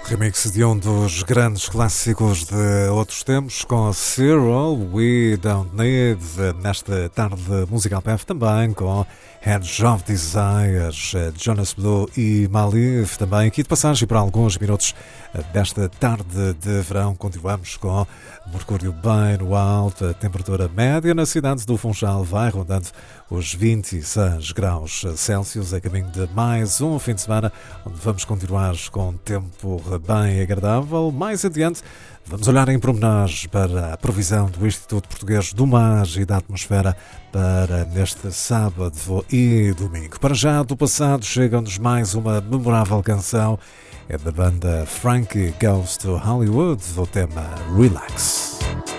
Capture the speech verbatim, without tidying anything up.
Remix de um dos grandes clássicos de outros tempos com a Cyril, We Don't Need, nesta tarde musical P F também com Edge of Desires, Jonas Blue e Malif também. Aqui de passagem para alguns minutos desta tarde de verão, continuamos com mercúrio bem no alto, a temperatura média na cidade do Funchal vai rondando os vinte e seis graus Celsius, a caminho de mais um fim de semana, onde vamos continuar com tempo bem agradável. Mais adiante, vamos olhar em pormenores para a previsão do Instituto Português do Mar e da Atmosfera para neste sábado e domingo. Para já, do passado, chega-nos mais uma memorável canção, é da banda Frankie Goes to Hollywood, o tema Relax.